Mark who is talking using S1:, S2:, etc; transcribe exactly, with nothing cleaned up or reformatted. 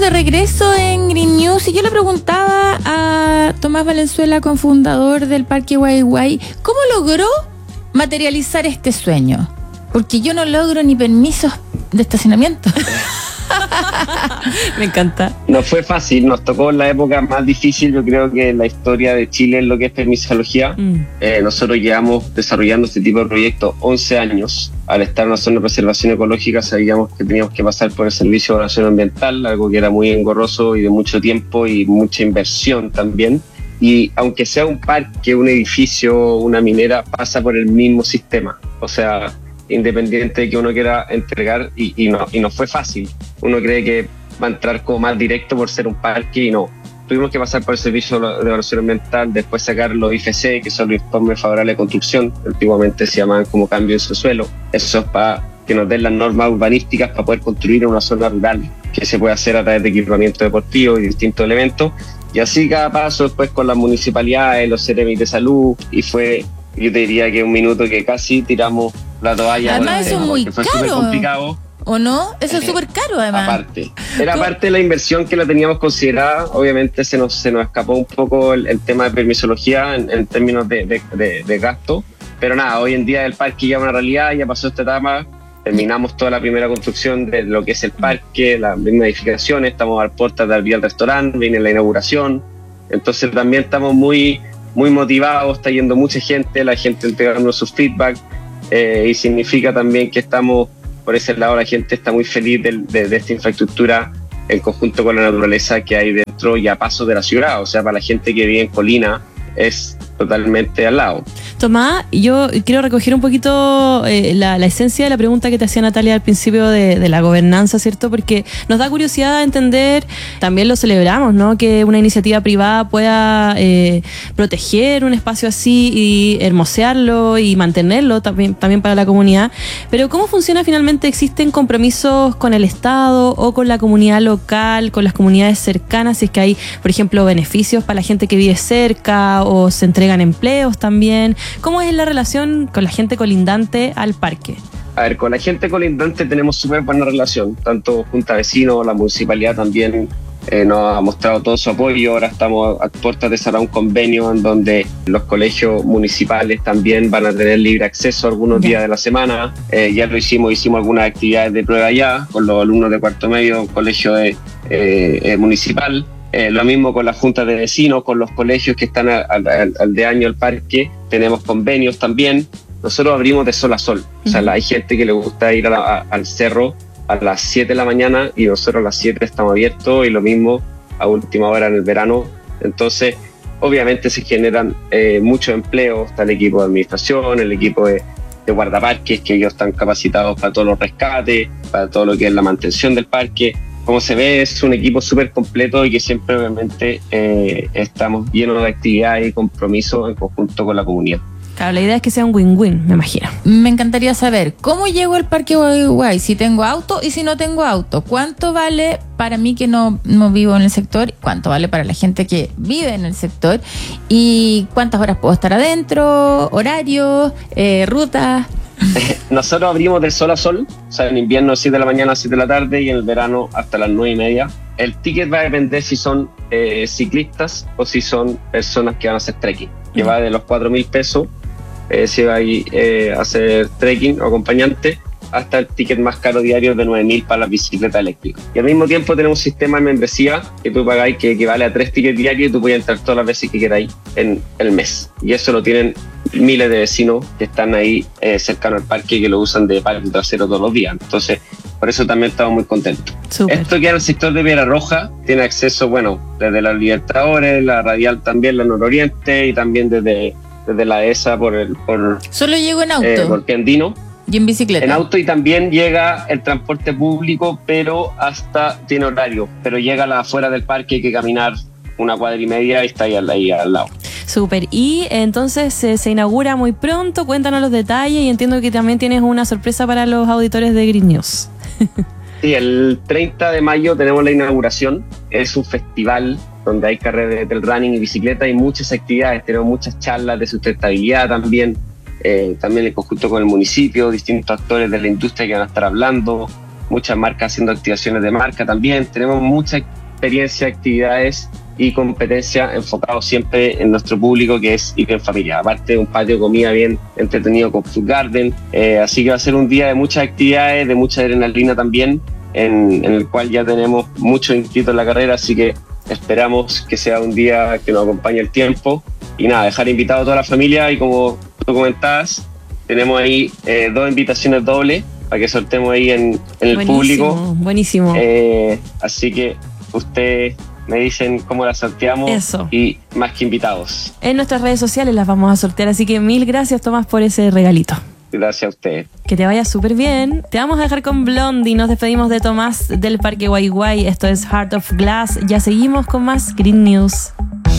S1: de regreso en Green News y yo le preguntaba a Tomás Valenzuela, cofundador del Parque Guay-Guay, ¿cómo logró materializar este sueño? Porque yo no logro ni permisos de estacionamiento. Me encanta.
S2: No fue fácil, nos tocó la época más difícil, yo creo que en la historia de Chile en lo que es permisología. Mm. Eh, nosotros llevamos desarrollando este tipo de proyectos once años. Al estar en una zona de preservación ecológica sabíamos que teníamos que pasar por el servicio de evaluación ambiental, algo que era muy engorroso y de mucho tiempo y mucha inversión también. Y aunque sea un parque, un edificio, una minera, pasa por el mismo sistema. O sea, independiente de que uno quiera entregar, y, y, no, y no fue fácil. Uno cree que va a entrar como más directo por ser un parque y no. Tuvimos que pasar por el servicio de evaluación ambiental, después sacar los I F C, que son los informes favorables de construcción, antiguamente se llamaban como cambio de suelo. Eso es para que nos den las normas urbanísticas para poder construir en una zona rural, que se puede hacer a través de equipamiento deportivo y distintos elementos. Y así cada paso después con las municipalidades, los Ceremis de salud, y fue, yo te diría que un minuto que casi tiramos la toalla.
S1: Además eso es muy
S2: fue
S1: caro,
S2: súper complicado.
S1: ¿O no? Eso es súper caro además.
S2: Aparte, era ¿Cómo? parte de la inversión que la teníamos considerada. Obviamente se nos, se nos escapó un poco el, el tema de permisología en, en términos de, de, de, de gasto. Pero nada, hoy en día el parque ya es una realidad, ya pasó esta etapa. Terminamos toda la primera construcción de lo que es el parque, las mismas edificaciones, estamos a puertas de abrir el restaurante, viene la inauguración. Entonces también estamos muy, muy motivados, está yendo mucha gente, la gente entregando sus feedback. Eh, y significa también que estamos, por ese lado la gente está muy feliz de, de, de esta infraestructura en conjunto con la naturaleza que hay dentro y a paso de la ciudad. O sea, para la gente que vive en Colina es totalmente al lado.
S3: Tomás, yo quiero recoger un poquito eh, la, la esencia de la pregunta que te hacía Natalia al principio de, de la gobernanza, ¿cierto? Porque nos da curiosidad entender, también lo celebramos, ¿no? Que una iniciativa privada pueda eh, proteger un espacio así y hermosearlo y mantenerlo también, también para la comunidad. Pero ¿cómo funciona finalmente? ¿Existen compromisos con el Estado o con la comunidad local, con las comunidades cercanas? Si es que hay, por ejemplo, beneficios para la gente que vive cerca o se entregan empleos también. ¿Cómo es la relación con la gente colindante al parque?
S2: A ver, con la gente colindante tenemos súper buena relación, tanto Junta de Vecinos, la municipalidad también eh, nos ha mostrado todo su apoyo. Ahora estamos a puertas de cerrar un convenio en donde los colegios municipales también van a tener libre acceso algunos días de la semana. Eh, ya lo hicimos, hicimos algunas actividades de prueba ya con los alumnos de cuarto medio, colegio de, eh, eh, municipal. Eh, lo mismo con las juntas de vecinos, con los colegios que están al, al, al de año al parque, tenemos convenios también. Nosotros abrimos de sol a sol, uh-huh. O sea, hay gente que le gusta ir a la, a, al cerro a las siete de la mañana y nosotros a las siete estamos abiertos, y lo mismo a última hora en el verano. Entonces, obviamente se generan eh, muchos empleos, está el equipo de administración, el equipo de, de guardaparques, que ellos están capacitados para todos los rescates, para todo lo que es la mantención del parque. Como se ve, es un equipo súper completo y que siempre obviamente eh, estamos llenos de actividades y compromisos en conjunto con la comunidad.
S3: Claro, la idea es que sea un win-win, me imagino.
S1: Me encantaría saber, ¿cómo llego al Parque Guay-Guay? Si tengo auto y si no tengo auto. ¿Cuánto vale para mí que no, no vivo en el sector? ¿Cuánto vale para la gente que vive en el sector? ¿Y cuántas horas puedo estar adentro? ¿Horarios? Eh, ¿Rutas?
S2: Nosotros abrimos de sol a sol, o sea, en invierno siete de la mañana a siete de la tarde y en el verano hasta las nueve y media. El ticket va a depender si son eh, ciclistas o si son personas que van a hacer trekking, que va de los cuatro mil pesos eh, si va a ir eh, a hacer trekking o acompañante, hasta el ticket más caro diario de nueve mil para la bicicleta eléctrica. Y al mismo tiempo tenemos un sistema de membresía que tú pagáis que equivale a tres tickets diarios y tú puedes entrar todas las veces que queráis en el mes. Y eso lo tienen miles de vecinos que están ahí eh, cercano al parque y que lo usan de parque trasero todos los días. Entonces, por eso también estamos muy contentos. Super. Esto que era el sector de Piedra Roja tiene acceso, bueno, desde la Libertadores, la Radial también, la Nororiente, y también desde, desde la E S A por el por
S1: Solo llego en auto.
S2: Eh, por Piandino.
S1: Y en bicicleta.
S2: En auto, y también llega el transporte público, pero hasta tiene horario. Pero llega a la afuera del parque, hay que caminar una cuadra y media y está ahí al, ahí al lado.
S3: Súper. Y entonces eh, se inaugura muy pronto. Cuéntanos los detalles y entiendo que también tienes una sorpresa para los auditores de Green News.
S2: Sí, el treinta de mayo tenemos la inauguración. Es un festival donde hay carreras del running y bicicleta y muchas actividades. Tenemos muchas charlas de sustentabilidad también. Eh, también en conjunto con el municipio, distintos actores de la industria que van a estar hablando, muchas marcas haciendo activaciones de marca también. Tenemos muchas experiencia, actividades y competencia enfocado siempre en nuestro público, que es ir en familia. Aparte de un patio de comida bien entretenido con Food Garden. Eh, así que va a ser un día de muchas actividades, de mucha adrenalina también, en, en el cual ya tenemos muchos inscritos en la carrera, así que esperamos que sea un día que nos acompañe el tiempo. Y nada, dejar invitado a toda la familia, y como tú comentabas, tenemos ahí eh, dos invitaciones dobles para que sorteemos ahí en, en el
S3: buenísimo,
S2: público.
S3: Buenísimo.
S2: Eh, así que ustedes me dicen cómo la sorteamos.
S3: Eso.
S2: Y más que invitados.
S3: En nuestras redes sociales las vamos a sortear, así que mil gracias, Tomás, por ese regalito.
S2: Gracias a ustedes.
S3: Que te vaya súper bien. Te vamos a dejar con Blondie. Nos despedimos de Tomás del Parque Guay Guay. Esto es Heart of Glass. Ya seguimos con más Green News.